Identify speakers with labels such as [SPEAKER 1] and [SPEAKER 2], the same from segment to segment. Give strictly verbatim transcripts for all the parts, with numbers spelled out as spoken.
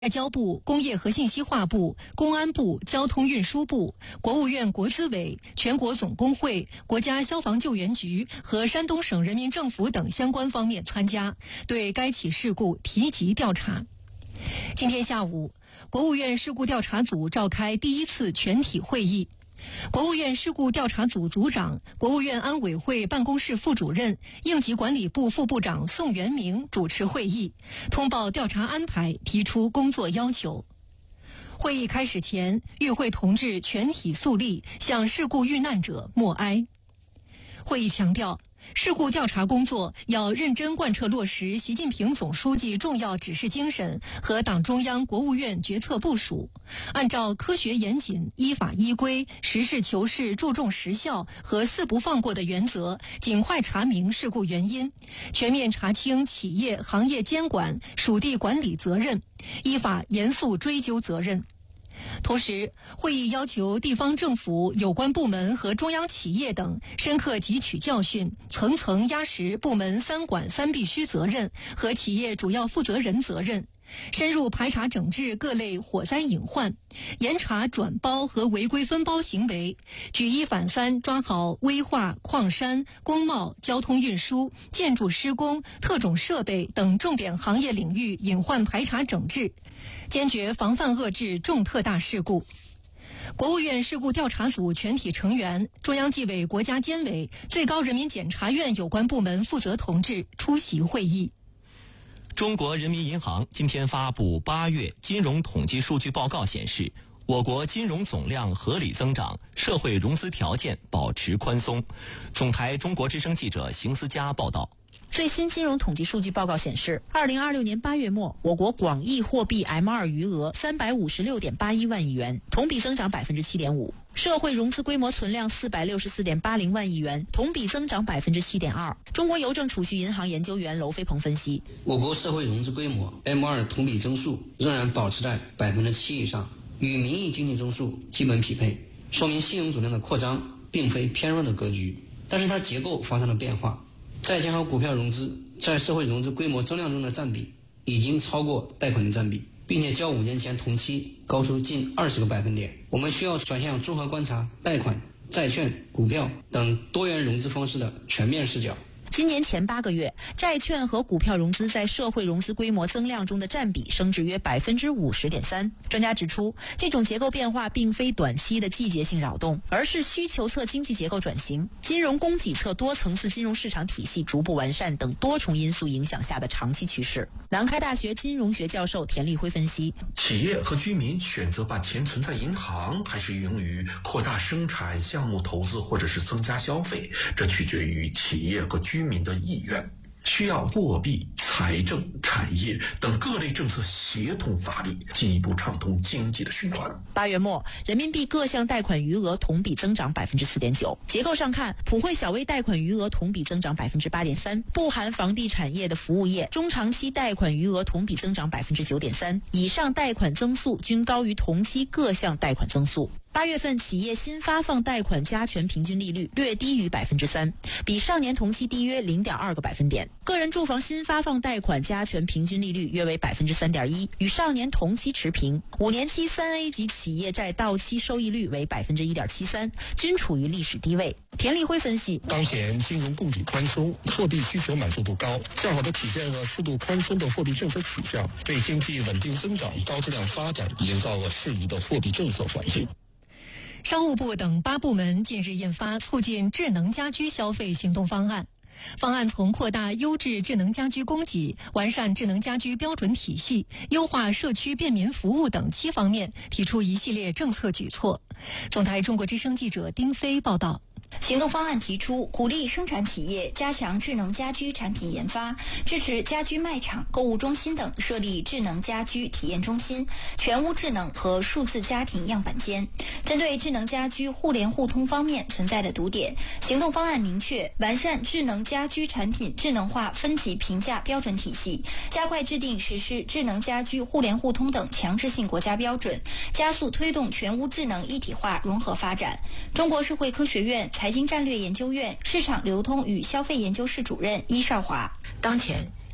[SPEAKER 1] 外交部、工业和信息化部、公安部、交通运输部、国务院国资委、全国总工会、国家消防救援局和山东省人民政府等相关方面参加，对该起事故提及调查。今天下午，国务院事故调查组召开第一次全体会议。国务院事故调查组组长、国务院安委会办公室副主任、应急管理部副部长宋元明主持会议，通报调查安排，提出工作要求。会议开始前，与会同志全体肃立，向事故遇难者默哀。会议强调，事故调查工作要认真贯彻落实习近平总书记重要指示精神和党中央、国务院决策部署，按照科学严谨、依法依规、实事求是、注重实效和四不放过的原则，尽快查明事故原因，全面查清企业、行业监管、属地管理责任，依法严肃追究责任。同时，会议要求地方政府有关部门和中央企业等深刻汲取教训，层层压实部门三管三必须责任和企业主要负责人责任，深入排查整治各类火灾隐患，严查转包和违规分包行为，举一反三抓好危化、矿山、工贸、交通运输、建筑施工、特种设备等重点行业领域隐患排查整治，坚决防范遏制重特大事故。国务院事故调查组全体成员、中央纪委国家监委、最高人民检察院有关部门负责同志出席会议。
[SPEAKER 2] 中国人民银行今天发布八月金融统计数据报告显示，我国金融总量合理增长，社会融资条件保持宽松。总台中国之声记者邢思佳报道。
[SPEAKER 3] 最新金融统计数据报告显示，二零二六年八月末，我国广义货币 M 二 余额三百五十六点八一万亿元，同比增长百分之七点五。社会融资规模存量四百六十四点八零万亿元，同比增长百分之七点二。中国邮政储蓄银行研究员娄飞鹏分析，
[SPEAKER 4] 我国社会融资规模 M 二 同比增速仍然保持在百分之七以上，与名义经济增速基本匹配，说明信用总量的扩张并非偏弱的格局，但是它结构发生了变化。债券和股票融资在社会融资规模增量中的占比已经超过贷款的占比，并且较五年前同期高出近二十个百分点。我们需要转向综合观察贷款、债券、股票等多元融资方式的全面视角。
[SPEAKER 3] 今年前八个月，债券和股票融资在社会融资规模增量中的占比升至约百分之五十点三。专家指出，这种结构变化并非短期的季节性扰动，而是需求侧经济结构转型、金融供给侧多层次金融市场体系逐步完善等多重因素影响下的长期趋势。南开大学金融学教授田立辉分析，
[SPEAKER 5] 企业和居民选择把钱存在银行，还是用于扩大生产项目投资，或者是增加消费，这取决于企业和居民的意愿，需要货币、财政、产业等各类政策协同发力，进一步畅通经济的循环。
[SPEAKER 3] 八月末，人民币各项贷款余额同比增长百分之四点九。结构上看，普惠小微贷款余额同比增长百分之八点三，不含房地产业的服务业中长期贷款余额同比增长百分之九点三，以上贷款增速均高于同期各项贷款增速。八月份企业新发放贷款加权平均利率略低于百分之三，比上年同期低约零点二个百分点。个人住房新发放贷款加权平均利率约为百分之三点一，与上年同期持平。五年期三 A 级企业债到期收益率为百分之一点七三，均处于历史低位。田立辉分析，
[SPEAKER 6] 当前金融供给宽松，货币需求满足度高，较好的体现了适度宽松的货币政策取向，对经济稳定增长、高质量发展营造了适宜的货币政策环境。
[SPEAKER 1] 商务部等八部门近日印发促进智能家居消费行动方案。方案从扩大优质智能家居供给、完善智能家居标准体系、优化社区便民服务等七方面提出一系列政策举措。总台中国之声记者丁飞报道。
[SPEAKER 7] 行动方案提出，鼓励生产企业加强智能家居产品研发，支持家居卖场、购物中心等设立智能家居体验中心、全屋智能和数字家庭样板间。针对智能家居互联互通方面存在的堵点，行动方案明确完善智能家居产品智能化分级评价标准体系，加快制定实施智能家居互联互通等强制性国家标准，加速推动全屋智能一体化融合发展。中国社会科学院财经战略研究院市场流通与消费研究室主任伊少华，
[SPEAKER 8] 当前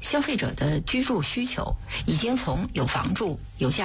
[SPEAKER 8] 消费者的居住需求已经从有房住、有家